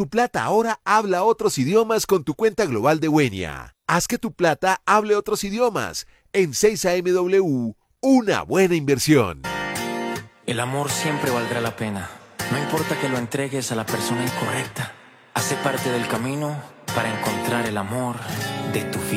Tu plata ahora habla otros idiomas con tu cuenta global de Wenia. Haz que tu plata hable otros idiomas. En 6AMW, una buena inversión. El amor siempre valdrá la pena. No importa que lo entregues a la persona incorrecta. Hace parte del camino para encontrar el amor de tu vida.